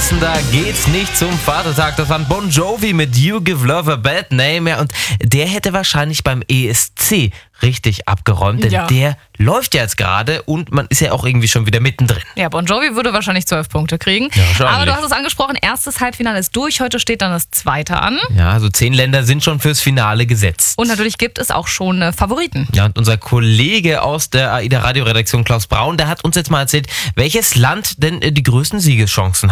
passender geht's nicht zum Vatertag. Das war Bon Jovi mit You Give Love a Bad Name. Ja, und der hätte wahrscheinlich beim ESC richtig abgeräumt, denn der läuft ja jetzt gerade und man ist ja auch irgendwie schon wieder mittendrin. Ja, Bon Jovi würde wahrscheinlich 12 Punkte kriegen. Ja, aber du hast es angesprochen, erstes Halbfinale ist durch, heute steht dann das zweite an. Ja, also 10 Länder sind schon fürs Finale gesetzt. Und natürlich gibt es auch schon Favoriten. Ja, und unser Kollege aus der AIDA Radioredaktion, Klaus Braun, der hat uns jetzt mal erzählt, welches Land denn die größten Siegeschancen hat.